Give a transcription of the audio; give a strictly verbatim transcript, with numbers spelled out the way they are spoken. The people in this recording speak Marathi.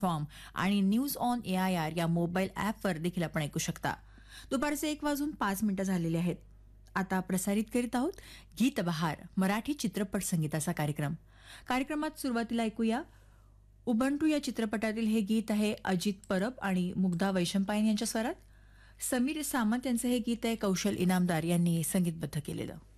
फॉर्म आणि news on A I R या मोबाईल ॲपवर देखील आपण ऐकू शकता. दुपारचे एक वाजून पाच मिनिटं झालेले आहेत. आता प्रसारित करीत आहोत गीत बहार मराठी चित्रपट संगीताचा कार्यक्रम. कार्यक्रमात सुरुवातीला ऐकूया उबंटू या चित्रपटातील हे गीत आहे अजित परब आणि मुग्धा वैशंपायन यांच्या स्वरात. समीर सामंत यांचं हे गीत आहे कौशल इनामदार यांनी संगीतबद्ध केलेलं.